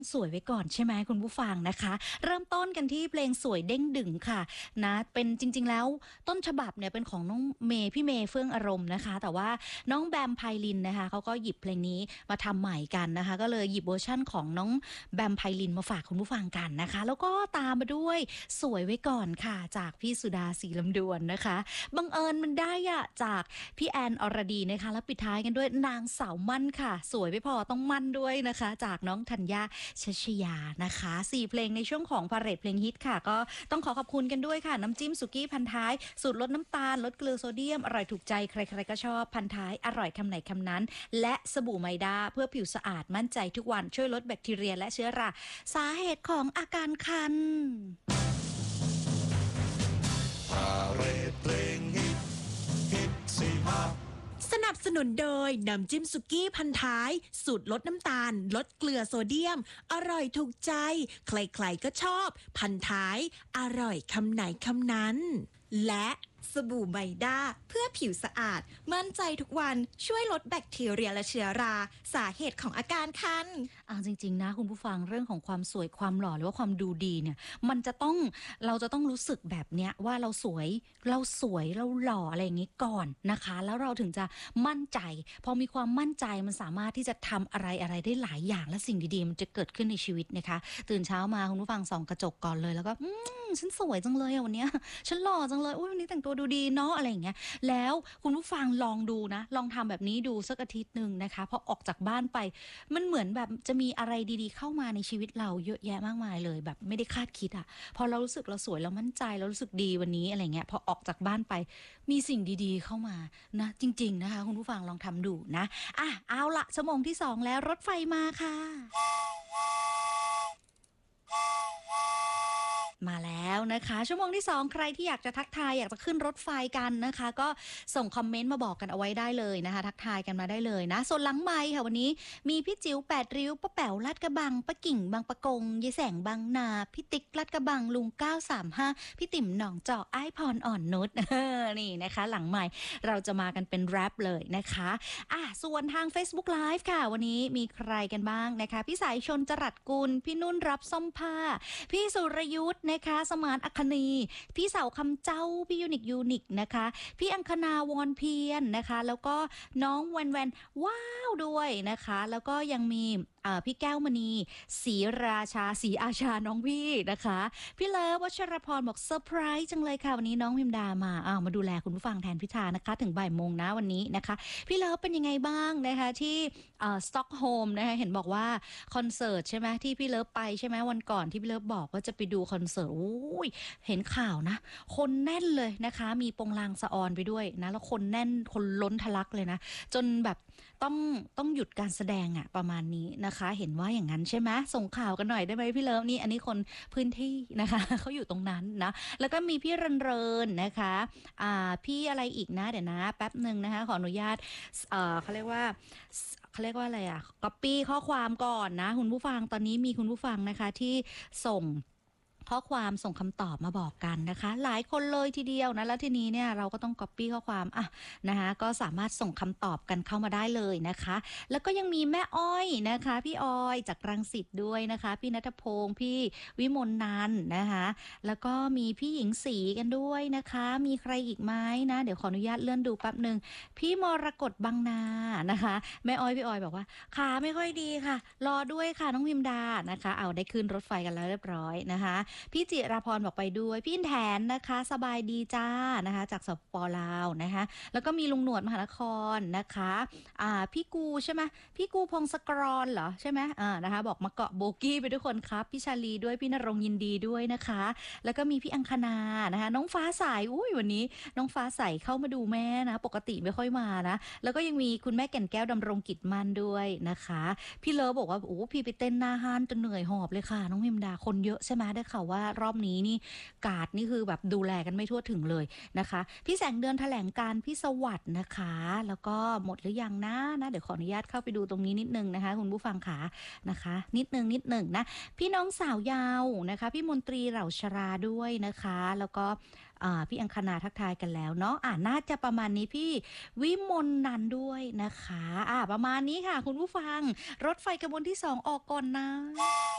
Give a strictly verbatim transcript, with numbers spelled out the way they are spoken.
สวยไว้ก่อนใช่ไหมคุณผู้ฟังนะคะเริ่มต้นกันที่เพลงสวยเด้งดึงค่ะนะเป็นจริงๆแล้วต้นฉบับเนี่ยเป็นของน้องเมย์พี่เมย์เฟื่องอารมณ์นะคะแต่ว่าน้องแบมไพลินนะคะเขาก็หยิบเพลงนี้มาทำใหม่กันนะคะก็เลยหยิบเวอร์ชั่นของน้องแบมไพลินมาฝากคุณผู้ฟังกันนะคะแล้วก็ตามมาด้วยสวยไว้ก่อนค่ะจากพี่สุดาศรีลำดวนนะคะบังเอิญมันได้อะจากพี่แอนอรดีนะคะแล้วปิดท้ายกันด้วยนางสาวมั่นค่ะสวยไม่พอต้องมั่นด้วยนะคะจากน้องธัญญา ชัชยานะคะสี่เพลงในช่วงของพาเหรดเพลงฮิตค่ะก็ต้องขอขอบคุณกันด้วยค่ะน้ำจิ้มสุกี้พันท้ายสูตรลดน้ำตาลลดเกลือโซเดียมอร่อยถูกใจใครๆก็ชอบพันท้ายอร่อยคำไหนคำนั้นและสบู่ไมด้าเพื่อผิวสะอาดมั่นใจทุกวันช่วยลดแบคทีเรียและเชื้อราสาเหตุของอาการคันพาเหรดเพลงฮิตฮิตสี่ภาคสนับสนุนโดยน้ำจิ้มสุกี้พันท้ายสูตรลดน้ำตาลลดเกลือโซเดียมอร่อยถูกใจใครๆก็ชอบพันท้ายอร่อยคำไหนคำนั้นและสบู่ไมด้าเพื่อผิวสะอาดมั่นใจทุกวันช่วยลดแบคทีเรียและเชื้อราสาเหตุของอาการคันอ่าจริงๆนะคุณผู้ฟังเรื่องของความสวยความหล่อหรือว่าความดูดีเนี่ยมันจะต้องเราจะต้องรู้สึกแบบเนี้ยว่าเราสวยเราสวยเราหล่ออะไรอย่างงี้ก่อนนะคะแล้วเราถึงจะมั่นใจพอมีความมั่นใจมันสามารถที่จะทำอะไรอะไรได้หลายอย่างและสิ่งดีๆมันจะเกิดขึ้นในชีวิตนะคะตื่นเช้ามาคุณผู้ฟังส่องกระจกก่อนเลยแล้วก็อืมฉันสวยจังเลยอะวันเนี้ยฉันหล่อจังเลยอุ๊ยวันนี้แต่งตัวดูดีเนาะอะไรอย่างเงี้ยแล้วคุณผู้ฟังลองดูนะลองทำแบบนี้ดูสักอาทิตย์หนึ่งนะคะพอออกจากบ้านไปมันเหมือนแบบจะมีอะไรดีๆเข้ามาในชีวิตเราเยอะแยะมากมายเลยแบบไม่ได้คาดคิดอะพอเรารู้สึกเราสวยเรามั่นใจเรารู้สึกดีวันนี้อะไรเงี้ยพอออกจากบ้านไปมีสิ่งดีๆเข้ามานะจริงๆนะคะคุณผู้ฟังลองทำดูนะอ่ะเอาละชั่วโมงที่สองแล้วรถไฟมาค่ะมาแล้วนะคะชั่วโมงที่สองใครที่อยากจะทักทายอยากจะขึ้นรถไฟกันนะคะก็ส่งคอมเมนต์มาบอกกันเอาไว้ได้เลยนะคะทักทายกันมาได้เลยนะส่วนหลังไมค์ค่ะวันนี้มีพี่จิ๋วแปดริ้วป้าแป๋วลาดกระบังป้ากิ่งบางปะกงยายแสงบางนาพี่ติ๊กลาดกระบังลุงเก้าสามห้าพี่ติ๋มหนองจอกอ้ายพรอ่อนนุช นี่นะคะหลังไมค์เราจะมากันเป็นแรปเลยนะคะอ่ะส่วนทาง Facebook Live ค่ะวันนี้มีใครกันบ้างนะคะพี่สายชนจรัสกุลพี่นุ่นรับส้มผ้าพี่สุรยุทธนะคะสมานอัคนีพี่เสาคำเจ้าพี่ยูนิคยูนิคนะคะพี่อังคณาวอนเพียรนะคะแล้วก็น้องแวนแวนว้าวด้วยนะคะแล้วก็ยังมีพี่แก้วมณีศรีราชาศรีอาชาน้องพี่นะคะพี่เลิฟวัชรพรบอกเซอร์ไพรส์จังเลยค่ะวันนี้น้องพิมดามาอ้าวมาดูแลคุณผู้ฟังแทนพิธานะคะถึงบ่ายโมงนะวันนี้นะคะพี่เลิฟเป็นยังไงบ้างนะคะที่สต็อกโฮล์มนะคะเห็นบอกว่าคอนเสิร์ตใช่ไหมที่พี่เลิฟไปใช่ไหมวันก่อนที่พี่เลิฟบอกว่าจะไปดูคอนเสิร์ตโอ้ยเห็นข่าวนะคนแน่นเลยนะคะมีปงลางสะออนไปด้วยนะแล้วคนแน่นคนล้นทะลักเลยนะจนแบบต้องต้องหยุดการแสดงอะประมาณนี้นะคะเห็นว่าอย่างนั้นใช่ไหมส่งข่าวกันหน่อยได้ไหมพี่เลิฟนี่อันนี้คนพื้นที่นะคะ เขาอยู่ตรงนั้นนะแล้วก็มีพี่เรินเรินนะคะอ่าพี่อะไรอีกนะเดี๋ยวนะแป๊บหนึ่งนะคะขออนุญาตเอ่อเขาเรียกว่าเขาเรียกว่าอะไรอะก๊อปปี้ข้อความก่อนนะคุณผู้ฟังตอนนี้มีคุณผู้ฟังนะคะที่ส่งข้อความส่งคำตอบมาบอกกันนะคะหลายคนเลยทีเดียวนะแล้วทีนี้เนี่ยเราก็ต้อง copy ข้อความอ่ะนะคะก็สามารถส่งคำตอบกันเข้ามาได้เลยนะคะแล้วก็ยังมีแม่อ้อยนะคะพี่ออยจากรังสิตด้วยนะคะพี่ณัฐพงศ์พี่วิมลนันท์นะคะแล้วก็มีพี่หญิงศรีกันด้วยนะคะมีใครอีกไหมนะเดี๋ยวขออนุญาตเลื่อนดูแป๊บหนึ่งพี่มรกตบางนานะคะแม่อ้อยพี่ออยบอกว่าขาไม่ค่อยดีค่ะรอด้วยค่ะน้องพิมดานะคะเอาได้ขึ้นรถไฟกันแล้วเรียบร้อยนะคะพี่จิราพรบอกไปด้วยพี่แทนนะคะสบายดีจ้านะคะจากสปปลาวนะคะแล้วก็มีลุงหนวดมหานครนะคะอ่าพี่กูใช่ไหมพี่กูพงศกรเหรอใช่ไหมอ่านะคะบอกมาเกาะโบกี้ไปด้วยคนครับพี่ชาลีด้วยพี่นรงยินดีด้วยนะคะแล้วก็มีพี่อังคณานะคะน้องฟ้าใสอุ้ยวันนี้น้องฟ้าใสเข้ามาดูแม่นะปกติไม่ค่อยมานะแล้วก็ยังมีคุณแม่แก่นแก้วดำรงกิจมันด้วยนะคะพี่เลิฟบอกว่าโอ้พี่ไปเต้นหน้าห้านจนเหนื่อยหอบเลยค่ะน้องพิมดาคนเยอะใช่ไหมได้ข่าวว่ารอบนี้นี่กาดนี่คือแบบดูแลกันไม่ทั่วถึงเลยนะคะพี่แสงเดือนแถลงการพี่สวัสด์นะคะแล้วก็หมดหรือยังนะนะเดี๋ยวขออนุญาตเข้าไปดูตรงนี้นิดนึงนะคะคุณผู้ฟังขานะคะนิดนึงนิดนึงนะพี่น้องสาวยาวนะคะพี่มนตรีเหล่าชราด้วยนะคะแล้วก็พี่อังคณาทักทายกันแล้วเนาะอ่าน่าจะประมาณนี้พี่วิมลนันด้วยนะคะอ่าประมาณนี้ค่ะคุณผู้ฟังรถไฟขบวนที่สองออกก่อนนะ